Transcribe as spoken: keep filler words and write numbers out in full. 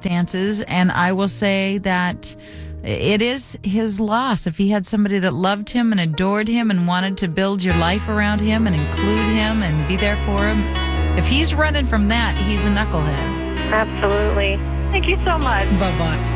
circumstances, and I will say that it is his loss. If he had somebody that loved him and adored him and wanted to build your life around him and include him and be there for him, if he's running from that, he's a knucklehead. Absolutely. Thank you so much. Bye-bye.